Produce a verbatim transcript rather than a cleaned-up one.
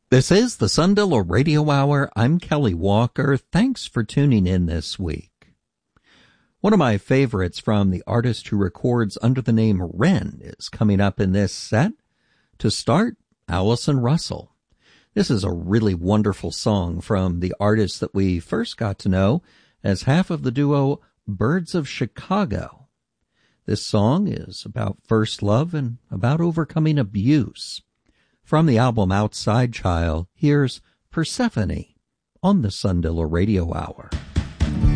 This is the Sundillo Radio Hour. I'm Kelly Walker. Thanks for tuning in this week. One of my favorites from the artist who records under the name Ren is coming up in this set. To start, Allison Russell. This is a really wonderful song from the artist that we first got to know as half of the duo Birds of Chicago. This song is about first love and about overcoming abuse. From the album Outside Child, here's Persephone on the Sundillo Radio Hour.